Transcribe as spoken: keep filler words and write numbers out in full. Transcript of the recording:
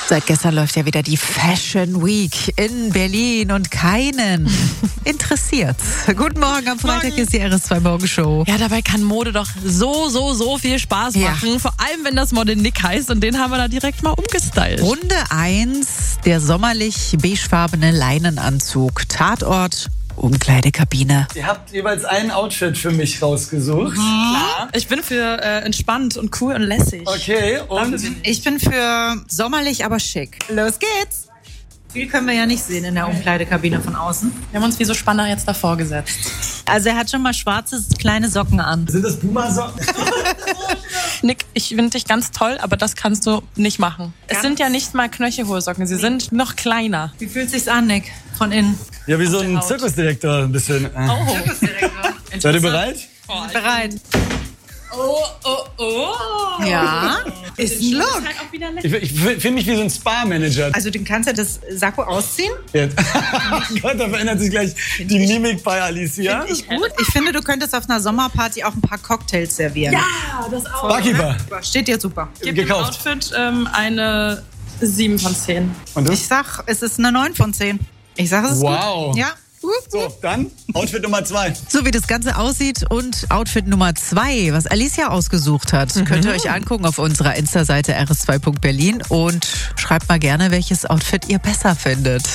Seit gestern läuft ja wieder die Fashion Week in Berlin und keinen interessiert. Guten Morgen, am Freitag Morgen. Ist die R S zwei Morgenshow. Ja, dabei kann Mode doch so, so, so viel Spaß machen. Ja. Vor allem, wenn das Model Nick heißt, und den haben wir da direkt mal umgestylt. Runde eins, der sommerlich beigefarbene Leinenanzug. Tatort, Umkleidekabine. Ihr habt jeweils ein Outfit für mich rausgesucht. Klar. Ich bin für äh, entspannt und cool und lässig. Okay, und? Ich bin für sommerlich, aber schick. Los geht's! Viel können wir ja nicht sehen in der Umkleidekabine von außen. Wir haben uns wie so Spanner jetzt davor gesetzt. Also er hat schon mal schwarze kleine Socken an. Sind das Puma-Socken? Nick, ich finde dich ganz toll, aber das kannst du nicht machen. Ganz? Es sind ja nicht mal knöchelhohe Socken, sie sind noch kleiner. Wie fühlt sich's an, Nick? Von innen? Ja, wie so ein Zirkusdirektor ein bisschen. Oh. Zirkusdirektor. Seid ihr bereit? Oh, bereit. Oh, oh, oh. Ja, ist ein Look. Halt ich ich finde mich wie so ein Spa-Manager. Also du kannst ja das Sakko ausziehen. Jetzt. Gott, da verändert sich gleich find die ich, Mimik bei Alicia. Finde ich gut. Ich finde, du könntest auf einer Sommerparty auch ein paar Cocktails servieren. Ja, das auch. Barkeeper. Steht dir super. Gib gekauft. Dem Outfit ähm, eine sieben von zehn. Und du? Ich sag, es ist eine neun von zehn. Ich sag, es ist wow. gut. Ja. So, dann Outfit Nummer zwei. So wie das Ganze aussieht und Outfit Nummer zwei, was Alicia ausgesucht hat, mhm. könnt ihr euch angucken auf unserer Insta-Seite r s zwei punkt berlin und schreibt mal gerne, welches Outfit ihr besser findet.